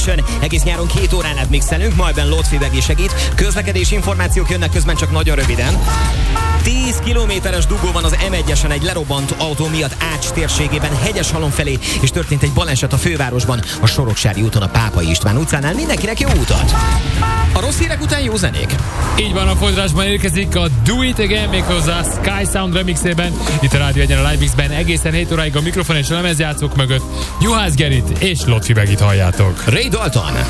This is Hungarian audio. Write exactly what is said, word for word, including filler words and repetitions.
Egész nyáron két órán át mixelünk, majd Ben Lotfi Begi segít. Közlekedési információk jönnek közben, csak nagyon röviden. tíz kilométeres dugó van az em egyesen egy lerobbant autó miatt Ács térségében, Hegyeshalom felé, és történt egy baleset a fővárosban, a Soroksári úton a Pápai István utcánál. Mindenkinek jó utat! A rossz hírek után jó zenék. Így van, a folytatásban érkezik a Do It Again, méghozzá Sky Sound remixében. Itt a Rádió Egyen a Live Mixben egészen hét óráig a mikrofon és a lemezjátszók mögött Juhász Gerit és Lotfi Begit halljátok. Ray Dalton.